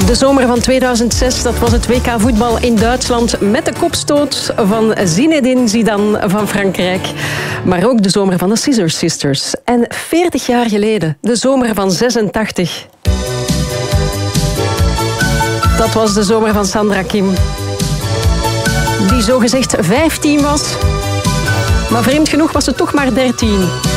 De zomer van 2006, dat was het WK voetbal in Duitsland met de kopstoot van Zinedine Zidane van Frankrijk. Maar ook de zomer van de Scissor Sisters. En 40 jaar geleden, de zomer van 86. Dat was de zomer van Sandra Kim. Die zogezegd 15 was. Maar vreemd genoeg was ze toch maar 13.